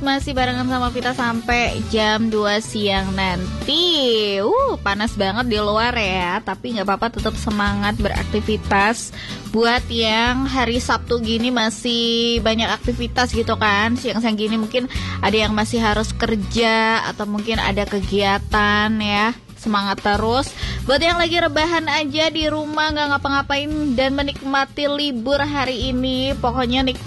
masih barengan sama Vita sampai jam 2 siang nanti. Panas banget di luar ya, tapi nggak apa-apa, tetap semangat beraktivitas. Buat yang hari Sabtu gini masih banyak aktivitas gitu kan, siang-siang gini mungkin ada yang masih harus kerja atau mungkin ada kegiatan ya. Semangat terus. Buat yang lagi rebahan aja di rumah, nggak ngapa-ngapain dan menikmati libur hari ini, pokoknya